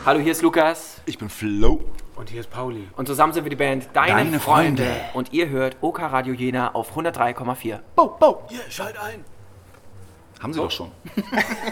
Hallo, hier ist Lukas. Ich bin Flo. Und hier ist Pauli. Und zusammen sind wir die Band Deine Freunde. Und ihr hört OK Radio Jena auf 103,4. Bo, bo, hier, schalt ein. Haben Sie doch schon.